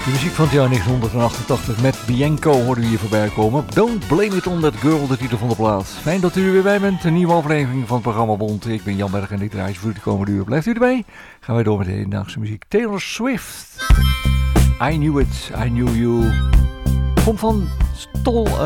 De muziek van het jaar 1988 met Bianco hoorden we hier voorbij komen. Don't Blame It On That Girl, de titel van de plaat. Fijn dat u er weer bij bent. Een nieuwe aflevering van het programma Bond. Ik ben Jan Berg en ik draai voor de komende uur. Blijft u erbij? Gaan wij door met de hedendaagse muziek. Taylor Swift. I Knew It, I Knew You. Komt van